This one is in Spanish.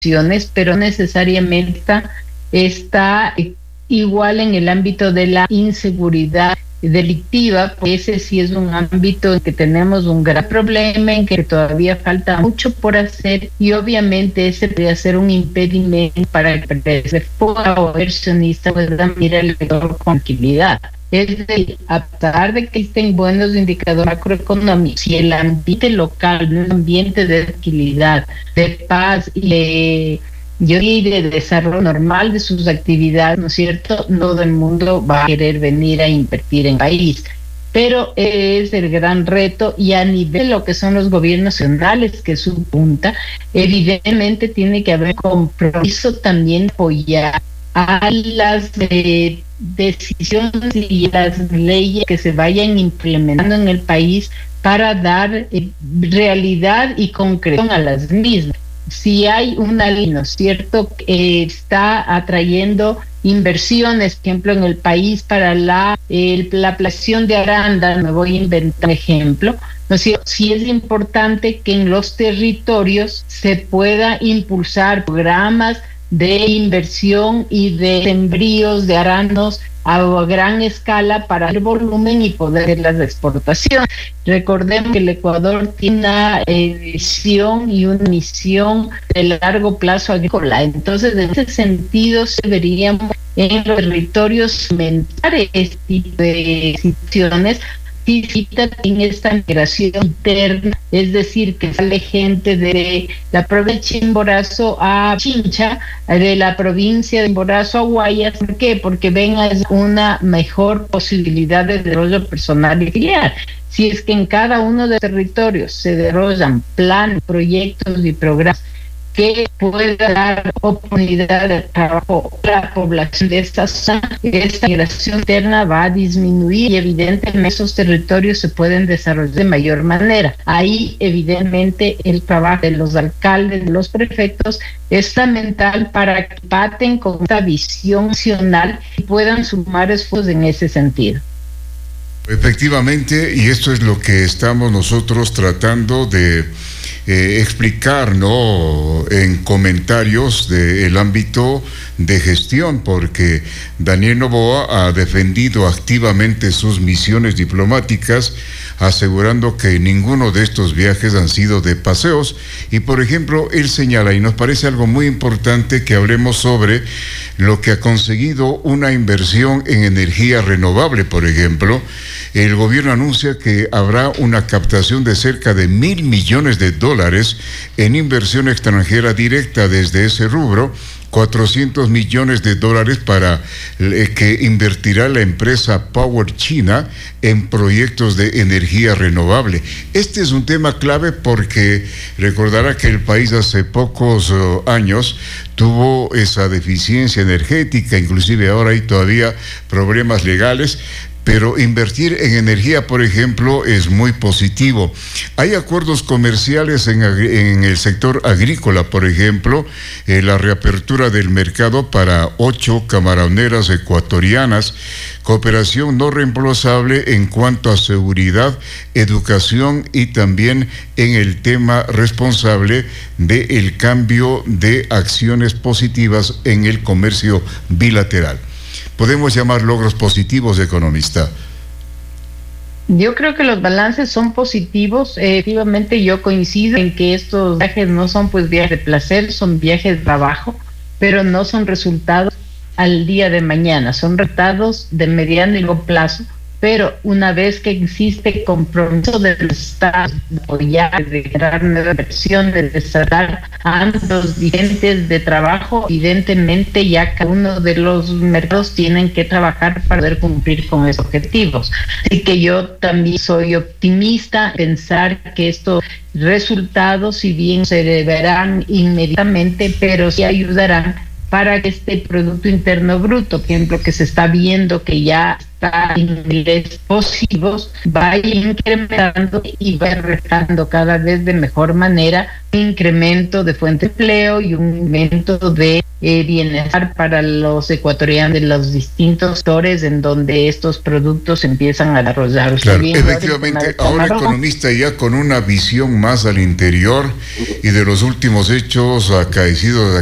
pero necesariamente está igual en el ámbito de la inseguridad delictiva, porque ese sí es un ámbito en que tenemos un gran problema, en que todavía falta mucho por hacer, y obviamente ese podría ser un impedimento para que el o inversionista puedan mirar el sector con tranquilidad. Es decir, a pesar de que existen buenos indicadores macroeconómicos, si el ambiente local, un ambiente de tranquilidad, de paz y de desarrollo normal de sus actividades, ¿no es cierto?, todo el mundo va a querer venir a invertir en el país. Pero es el gran reto, y a nivel de lo que son los gobiernos nacionales, que es su punta, evidentemente tiene que haber compromiso también apoyar a las decisiones y las leyes que se vayan implementando en el país para dar realidad y concreción a las mismas. Si hay una ley, ¿no es cierto?, que está atrayendo inversiones, por ejemplo, en el país para la planeación de arándanos, me voy a inventar un ejemplo, ¿no es cierto? Sí es importante que en los territorios se pueda impulsar programas de inversión y de sembríos de arándanos a gran escala para el volumen y poder hacer las exportaciones. Recordemos que el Ecuador tiene una visión y una misión de largo plazo agrícola. Entonces, en ese sentido, deberíamos en los territorios aumentar este tipo de situaciones. Necesita en esta migración interna, es decir, que sale gente de la provincia de Chimborazo a Chincha, de la provincia de Chimborazo a Guayas. ¿Por qué? Porque ven una mejor posibilidad de desarrollo personal y familiar. Si es que en cada uno de los territorios se desarrollan planes, proyectos y programas que pueda dar oportunidad de trabajo a la población de esta zona, esta migración interna va a disminuir y evidentemente esos territorios se pueden desarrollar de mayor manera. Ahí evidentemente el trabajo de los alcaldes, de los prefectos es fundamental para que paten con esta visión nacional y puedan sumar esfuerzos en ese sentido. Efectivamente, y esto es lo que estamos nosotros tratando de explicar, ¿no?, en comentarios del ámbito de gestión, porque Daniel Noboa ha defendido activamente sus misiones diplomáticas, asegurando que ninguno de estos viajes han sido de paseos. Y por ejemplo, él señala, y nos parece algo muy importante, que hablemos sobre lo que ha conseguido una inversión en energía renovable. Por ejemplo, el gobierno anuncia que habrá una captación de cerca de $1,000 millones en inversión extranjera directa desde ese rubro, $400 millones para que invertirá la empresa Power China en proyectos de energía renovable. Este es un tema clave porque recordará que el país hace pocos años tuvo esa deficiencia energética, inclusive ahora hay todavía problemas legales. Pero invertir en energía, por ejemplo, es muy positivo. Hay acuerdos comerciales en el sector agrícola, por ejemplo, la reapertura del mercado para 8 camaroneras ecuatorianas, cooperación no reemplazable en cuanto a seguridad, educación y también en el tema responsable del cambio de acciones positivas en el comercio bilateral. Podemos llamar logros positivos, economista. Yo creo que los balances son positivos. Efectivamente, yo coincido en que estos viajes no son pues viajes de placer, son viajes de trabajo, pero no son resultados al día de mañana, son resultados de mediano y largo plazo. Pero una vez que existe compromiso del Estado de apoyar, de generar nueva inversión, de desarrollar ámbitos diferentes de trabajo, evidentemente ya cada uno de los mercados tienen que trabajar para poder cumplir con esos objetivos. Así que yo también soy optimista en pensar que estos resultados, si bien se verán inmediatamente, pero sí ayudarán para que este Producto Interno Bruto, por ejemplo, que se está viendo que ya está en niveles positivos, vaya incrementando y va restando cada vez de mejor manera un incremento de fuente de empleo y un incremento de bienestar para los ecuatorianos de los distintos sectores en donde estos productos empiezan a desarrollar. Claro, efectivamente, ahora economista ya con una visión más al interior y de los últimos hechos acaecidos